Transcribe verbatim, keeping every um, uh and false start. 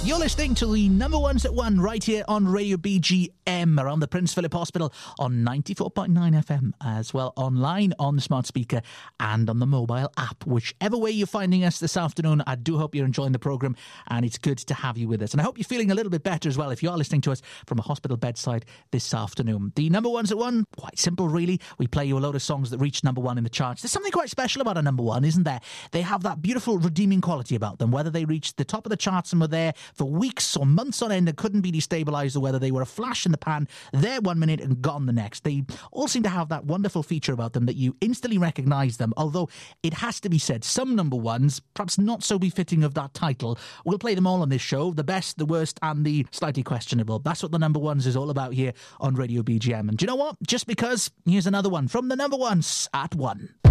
You're listening to the number ones at one right here on Radio B G M around the Prince Philip Hospital on ninety-four point nine F M, as well online on the smart speaker and on the mobile app. Whichever way you're finding us this afternoon, I do hope you're enjoying the programme and it's good to have you with us. And I hope you're feeling a little bit better as well if you are listening to us from a hospital bedside this afternoon. The number ones at one, quite simple really. We play you a load of songs that reach number one in the charts. There's something quite special about a number one, isn't there? They have that beautiful redeeming quality about them, whether they reached the top of the charts and were there for weeks or months on end and couldn't be destabilised, or whether they were a flash in the pan, there one minute and gone the next. They all seem to have that wonderful feature about them that you instantly recognise them, although it has to be said, some number ones, perhaps not so befitting of that title. We'll play them all on this show, the best, the worst and the slightly questionable. That's what the number ones is all about here on Radio B G M. And do you know what? Just because, here's another one from the number ones at one.